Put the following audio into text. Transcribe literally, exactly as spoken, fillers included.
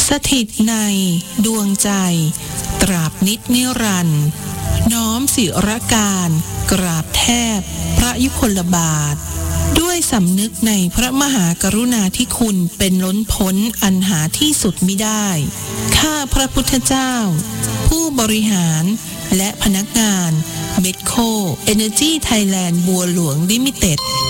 สถิตในดวงใจตราบนิจนิรันดร์น้อมศิรการกราบแทบพระยุคลบาทด้วยสำนึกในพระมหากรุณาธิคุณเป็นล้นพ้นอันหาที่สุดมิได้ข้าพระพุทธเจ้าผู้บริหารและพนักงานเมดโค Energy Thailand บัวหลวงลิมิเต็ด